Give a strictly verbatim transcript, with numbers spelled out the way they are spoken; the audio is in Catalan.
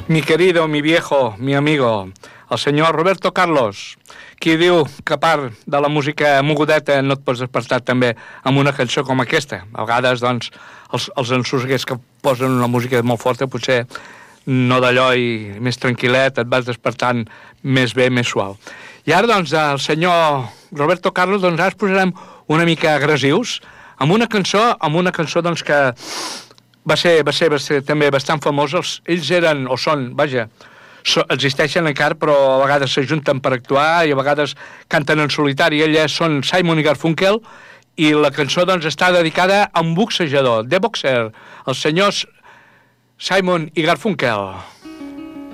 Mi querido, mi viejo, mi amigo, el senyor Roberto Carlos, qui diu que a part de la música mogudeta no et pots despertar també amb una cançó com aquesta. A vegades, doncs, els, els ensosseguers que posen una música molt forta, potser no d'allò i més tranquil·let, et vas despertant més bé, més suau. I ara, doncs, el senyor Roberto Carlos, doncs, ara es posarem una mica agressius amb una cançó, amb una cançó, doncs, que va ser, va ser, va ser també bastant famosa. Ells eren, o són, vaja, so, existeixen encara, però a vegades s'ajunten per actuar i a vegades canten en solitari. Ells són Simon i Garfunkel i la cançó, doncs, està dedicada a un boxejador, The Boxer, els senyors Simon i Garfunkel.